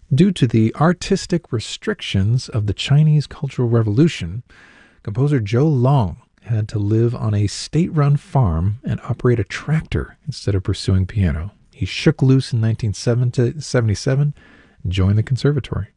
Due to the artistic restrictions of the Chinese Cultural Revolution, composer Zhou Long had to live on a state-run farm and operate a tractor instead of pursuing piano. He shook loose in 1977 and joined the conservatory.